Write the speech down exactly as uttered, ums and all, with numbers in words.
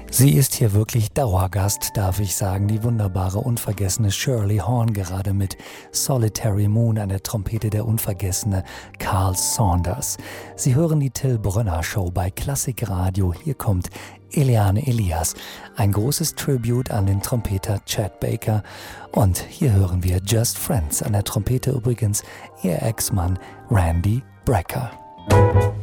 Sie ist hier wirklich Dauergast, darf ich sagen, die wunderbare, unvergessene Shirley Horn, gerade mit Solitary Moon an der Trompete, der unvergessene Carl Saunders. Sie hören die Till Brönner Show bei Klassikradio. Hier kommt Eliane Elias, ein großes Tribute an den Trompeter Chet Baker. Und hier hören wir Just Friends, an der Trompete übrigens ihr Ex-Mann Randy Brecker.